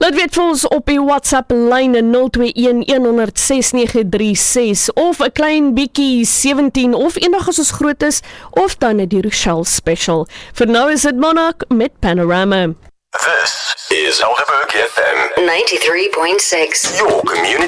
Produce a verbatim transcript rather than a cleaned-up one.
Laat weet vir ons op die WhatsApp lyne nul twee een een honderd ses nege drie ses of 'n klein bietjie sewentien of eendag as ons groot is of dan die Rochelle Special. Vir nou is dit Monarch met Panorama. This is Helderberg F M ninety-three point six. Your community